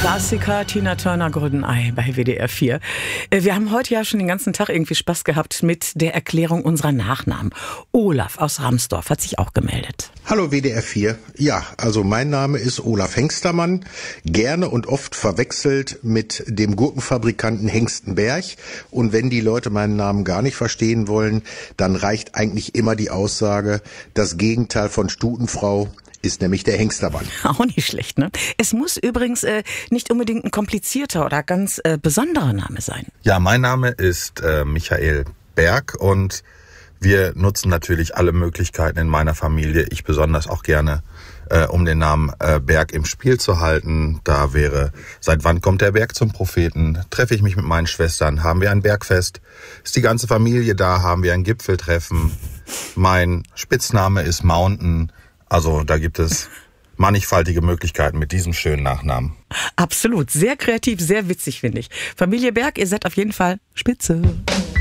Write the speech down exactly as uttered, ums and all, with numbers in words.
Klassiker, Tina Turner, Goldeneye bei W D R vier. Wir haben heute ja schon den ganzen Tag irgendwie Spaß gehabt mit der Erklärung unserer Nachnamen. Olaf aus Ramsdorf hat sich auch gemeldet. Hallo W D R vier. Ja, also mein Name ist Olaf Hengstermann, gerne und oft verwechselt mit dem Gurkenfabrikanten Hengstenberg. Und wenn die Leute meinen Namen gar nicht verstehen wollen, dann reicht eigentlich immer die Aussage, das Gegenteil von Stutenfrau ist nämlich der Hengstermann. Auch nicht schlecht, ne? Es muss übrigens äh, nicht unbedingt ein komplizierter oder ganz äh, besonderer Name sein. Ja, mein Name ist äh, Michael Berg und wir nutzen natürlich alle Möglichkeiten in meiner Familie, ich besonders auch gerne, äh, um den Namen äh, Berg im Spiel zu halten. Da wäre, seit wann kommt der Berg zum Propheten? Treffe ich mich mit meinen Schwestern? Haben wir ein Bergfest? Ist die ganze Familie da? Haben wir ein Gipfeltreffen? Mein Spitzname ist Mountain. Also da gibt es mannigfaltige Möglichkeiten mit diesem schönen Nachnamen. Absolut, sehr kreativ, sehr witzig, finde ich. Familie Berg, ihr seid auf jeden Fall spitze.